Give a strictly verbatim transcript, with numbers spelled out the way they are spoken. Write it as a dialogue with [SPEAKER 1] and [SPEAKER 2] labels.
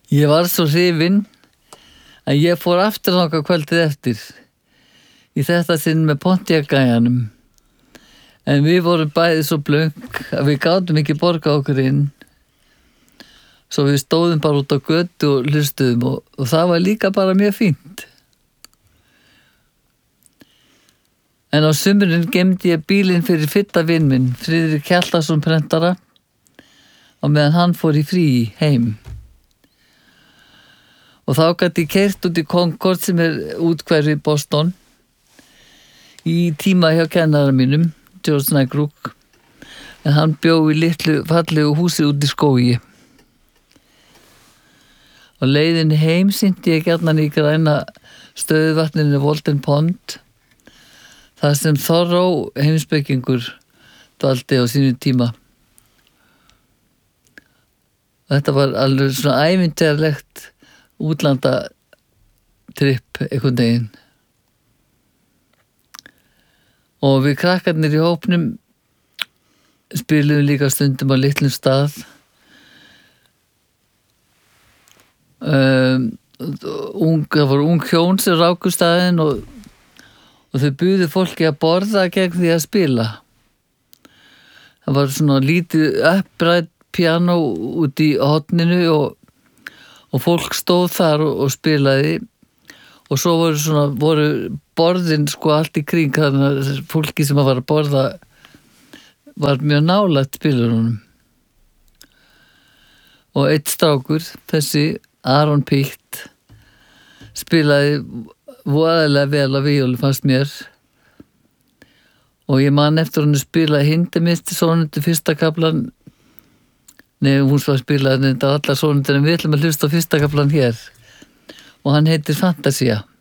[SPEAKER 1] Ég var svo hrifinn að ég fór aftur þangað kvöldið eftir í þetta sinn með Pontiac-gæjanum. En við vorum bæði svo blönk að við gátum ekki borga okkur inn. Svo við stóðum bara út á götu og hlustuðum og, og það var líka bara mjög fínt. En á sumrin gemdi ég bílinn fyrir fitta vinn minn, Friðrik Hjaltason prentara, og meðan hann fór í frí heim. Og þá gat ég keyrt út í Concord sem er útkverfi í Boston í tíma hjá kennara mínum, George Nygruk, en hann bjó í litlu fallegu húsi út í skógi. Og leiðinni heim synti ég gjarnan í græna stöðuvatninu Walden Pond, þar sem Thoreau heimspekingur dvaldi á sínu tíma. Þetta var alveg svona ævintýralegt útlanda tripp einhvern veginn. Og við krakkarnir í hópnum spiluðum líka stundum á litlum stað. Um, ung, það voru ung hjón sem ráku staðinn og, og þau buðu fólki að borða gegn því að spila. Það var svona lítið upprætt piano út í horninu og, og fólk stóð þar og, og spilaði og svo voru svona voru borðin sko allt í kring, þannig að fólki sem var að borða var mjög nálægt spilurunum. Og einn strákur, þessi Aaron Pitt, spilaði voðalega vel á víólu, fannst mér. Og ég man eftir hann að spila Hindemith sónundu fyrsta kaflan. Nei, hún svo að spila þetta allar sónundur, en við ætlum að hlusta á fyrsta kaflan hér. Og hann heitir Fantasia.